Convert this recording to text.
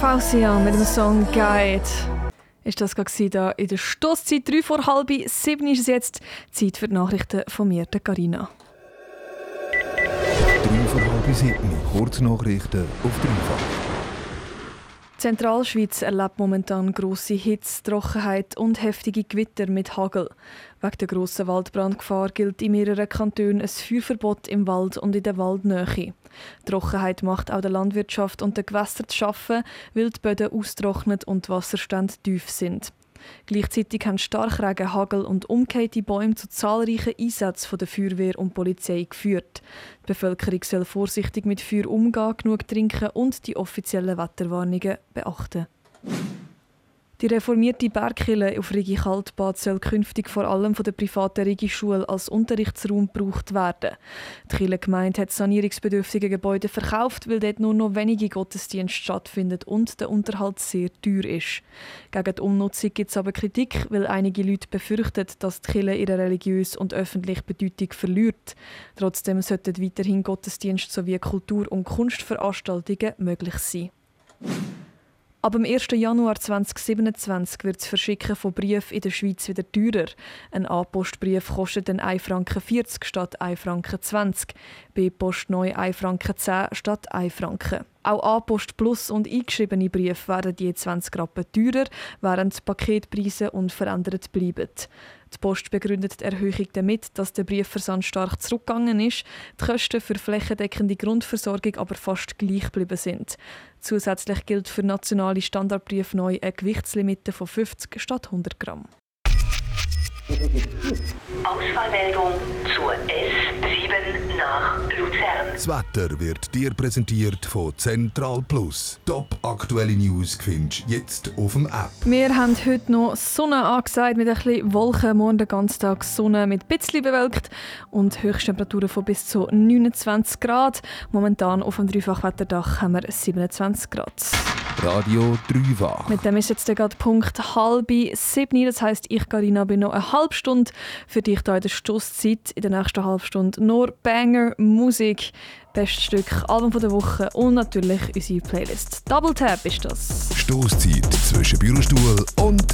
Fausia mit dem Song «Guide». Ist das hier in der Stosszeit 6:03 ist es jetzt. Zeit für die Nachrichten von mir, der Carina. 6:03, Kurznachrichten auf Dreifach. Die Zentralschweiz erlebt momentan grosse Hitze, Trockenheit und heftige Gewitter mit Hagel. Wegen der grossen Waldbrandgefahr gilt in mehreren Kantonen ein Feuerverbot im Wald und in der Waldnähe. Die Trockenheit macht auch der Landwirtschaft und den Gewässern zu schaffen, weil die Böden austrocknet und die Wasserstände tief sind. Gleichzeitig haben Starkregen, Hagel und umgekehlte Bäume zu zahlreichen Einsätzen von der Feuerwehr und Polizei geführt. Die Bevölkerung soll vorsichtig mit Feuer umgehen, genug trinken und die offiziellen Wetterwarnungen beachten. Die reformierte Bergkirche auf Rigi Kaltbad soll künftig vor allem von der privaten Rigi-Schule als Unterrichtsraum gebraucht werden. Die Kirchengemeinde hat sanierungsbedürftige Gebäude verkauft, weil dort nur noch wenige Gottesdienste stattfinden und der Unterhalt sehr teuer ist. Gegen die Umnutzung gibt es aber Kritik, weil einige Leute befürchten, dass die Kirche ihre religiöse und öffentliche Bedeutung verliert. Trotzdem sollten weiterhin Gottesdienste sowie Kultur- und Kunstveranstaltungen möglich sein. Ab dem 1. Januar 2027 wird das Verschicken von Briefen in der Schweiz wieder teurer. Ein A-Postbrief kostet dann 1,40 Franken statt 1,20 Franken. B-Post neu 1,10 Franken statt 1 Franken. Auch A-Post Plus und eingeschriebene Briefe werden je 20 Rappen teurer, während die Paketpreise unverändert bleiben. Die Post begründet die Erhöhung damit, dass der Briefversand stark zurückgegangen ist, die Kosten für flächendeckende Grundversorgung aber fast gleich geblieben sind. Zusätzlich gilt für nationale Standardbriefe neu eine Gewichtslimite von 50 statt 100 Gramm. Ausfallmeldung zur S7 nach Luzern. Das Wetter wird dir präsentiert von Central Plus. Top aktuelle News findest du jetzt auf dem App. Wir haben heute noch Sonne angesagt mit ein bisschen Wolken. Morgen den ganzen Tag Sonne mit ein bisschen bewölkt und Höchsttemperaturen von bis zu 29 Grad. Momentan auf dem Dreifachwetterdach haben wir 27 Grad. Radio Dreifach. Mit dem ist jetzt gerade Punkt 6:30. Das heisst, ich, Carina, bin noch eine halbe Stunde für dich hier in der Stosszeit. In der nächsten halben Stunde nur Banger, Musik, bestes Stück, Album der Woche und natürlich unsere Playlist. Double Tap ist das. Stosszeit zwischen Bürostuhl und